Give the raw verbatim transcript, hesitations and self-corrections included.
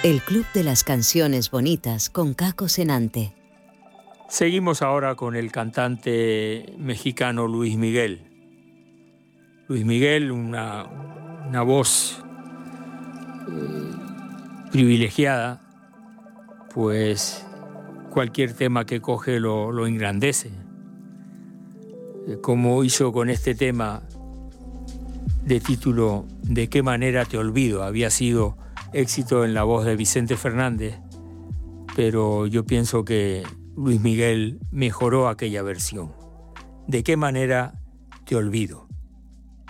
El Club de las Canciones Bonitas con Caco Senante. Seguimos ahora con el cantante mexicano Luis Miguel. Luis Miguel, una, una voz eh, privilegiada, pues cualquier tema que coge lo, lo engrandece. Eh, como hizo con este tema de título ¿De qué manera te olvido? Había sido éxito en la voz de Vicente Fernández, pero yo pienso que Luis Miguel mejoró aquella versión. ¿De qué manera te olvido?